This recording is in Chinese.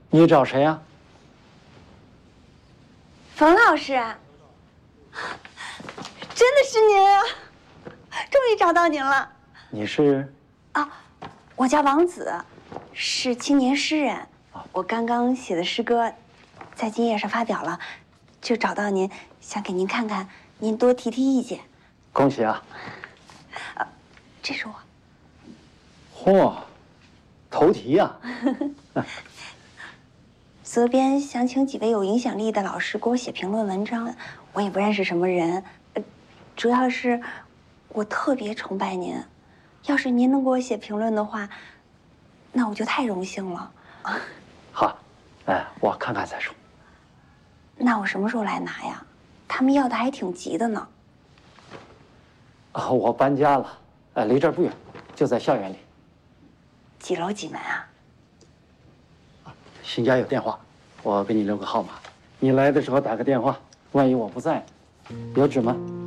你找谁呀？ 冯老师，真的是您啊！终于找到您了。 你是？ 啊，我叫王子，是青年诗人。我刚刚写的诗歌，在今夜上发表了，就找到您，想给您看看，您多提提意见。 恭喜啊！ 这是我。 嚯，头题呀！ 责编想请几位有影响力的老师给我写评论文章，我也不认识什么人，主要是我特别崇拜您，要是您能给我写评论的话，那我就太荣幸了。 好，我看看再说。 那我什么时候来拿呀？他们要的还挺急的呢。 我搬家了，离这儿不远，就在校园里。 几楼几门啊？ 新家有电话，我给你留个号码，你来的时候打个电话，万一我不在，有纸吗？